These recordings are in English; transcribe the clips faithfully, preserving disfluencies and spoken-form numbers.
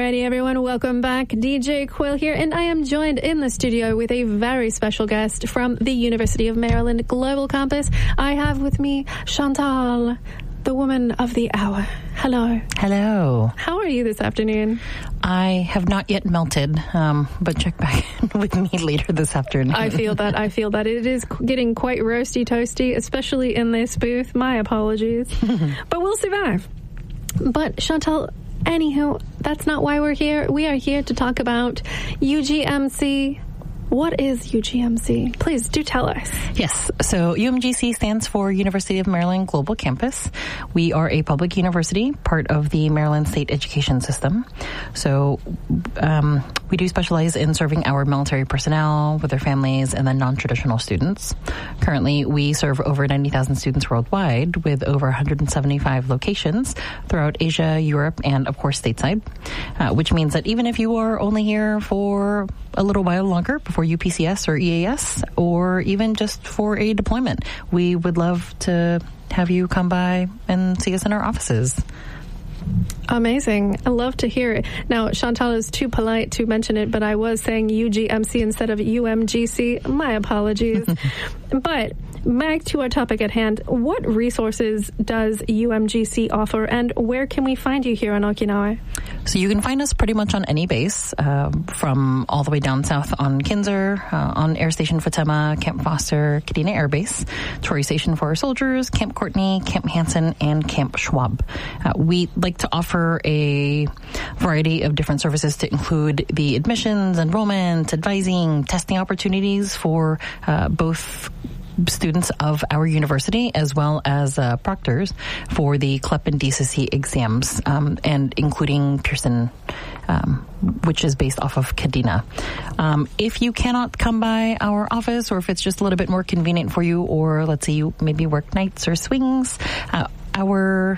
Alrighty, everyone, welcome back. D J Quill here, and I am joined in the studio with a very special guest from the University of Maryland Global Campus. I have with me Chantal, the woman of the hour. Hello. Hello. How are you this afternoon? I have not yet melted, um, but check back with me later this afternoon. I feel that. I feel that. It is getting quite roasty toasty, especially in this booth. My apologies. But we'll survive. But Chantal, anywho, that's not why we're here. We are here to talk about U G M C. What is U G M C? Please do tell us. Yes. So U M G C stands for University of Maryland Global Campus. We are a public university, part of the Maryland State Education System. So um, we do specialize in serving our military personnel with their families and then non-traditional students. Currently, we serve over ninety thousand students worldwide with over one hundred seventy-five locations throughout Asia, Europe, and of course stateside, uh, which means that even if you are only here for a little while longer before U P C S or E A S, or even just for a deployment, we would love to have you come by and see us in our offices. Amazing. I love to hear it. Now, Chantal is too polite to mention it, but I was saying U G M C instead of U M G C. My apologies. But back to our topic at hand. What resources does U M G C offer, and where can we find you here on Okinawa? So you can find us pretty much on any base, uh, from all the way down south on Kinser, uh, on Air Station Futema, Camp Foster, Kadena Air Base, Torrey Station for our soldiers, Camp Courtney, Camp Hansen, and Camp Schwab. Uh, we like to offer a variety of different services to include the admissions, enrollment, advising, testing opportunities for uh, both students of our university as well as uh, proctors for the C L E P and D C C exams, um, and including Pearson, um, which is based off of Kadena. Um, if you cannot come by our office, or if it's just a little bit more convenient for you, or let's say you maybe work nights or swings, uh, our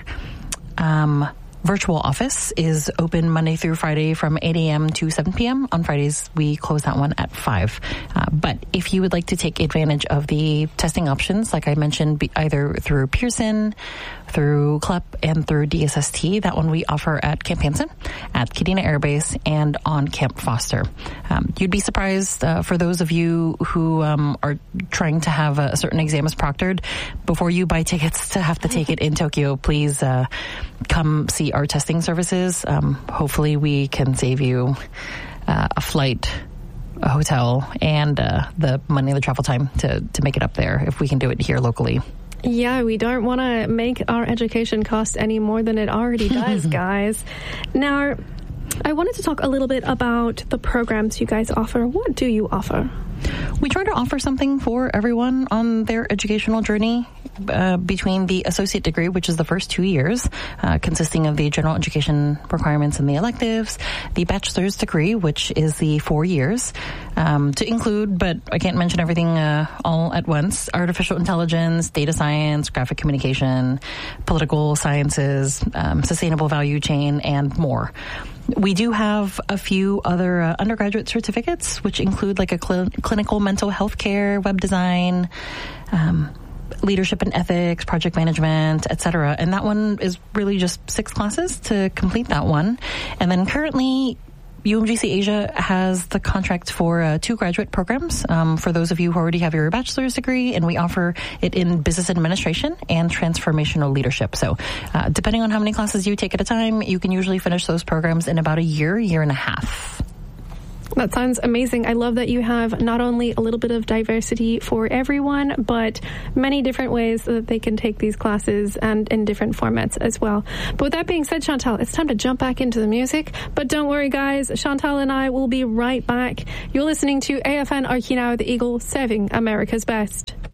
um virtual office is open Monday through Friday from eight a.m. to seven p.m. On Fridays, we close that one at five. Uh, but if you would like to take advantage of the testing options, like I mentioned, be either through Pearson, through C L E P, and through D S S T, that one we offer at Camp Hansen, at Kadena Air Base, and on Camp Foster. Um, you'd be surprised, uh, for those of you who um, are trying to have a certain exam as proctored, before you buy tickets to have to take it in Tokyo, please uh, come see our testing services. Um, hopefully we can save you uh, a flight, a hotel, and uh, the money and the travel time to, to make it up there if we can do it here locally. Yeah, we don't want to make our education cost any more than it already does, guys. Now, I wanted to talk a little bit about the programs you guys offer. What do you offer? We try to offer something for everyone on their educational journey, uh, between the associate degree, which is the first two years, uh, consisting of the general education requirements and the electives, the bachelor's degree, which is the four years, um, to include, but I can't mention everything uh, all at once, artificial intelligence, data science, graphic communication, political sciences, um, sustainable value chain, and more. We do have a few other uh, undergraduate certificates, which include like a cl- clinical mental health care, web design, um, leadership and ethics, project management, et cetera. And that one is really just six classes to complete that one. And then currently, U M G C Asia has the contract for uh, two graduate programs um, for those of you who already have your bachelor's degree, and we offer it in business administration and transformational leadership. So uh, depending on how many classes you take at a time, you can usually finish those programs in about a year, year and a half. That sounds amazing. I love that you have not only a little bit of diversity for everyone, but many different ways that they can take these classes and in different formats as well. But with that being said, Chantal, it's time to jump back into the music. But don't worry, guys. Chantal and I will be right back. You're listening to A F N Okinawa, the Eagle, serving America's best.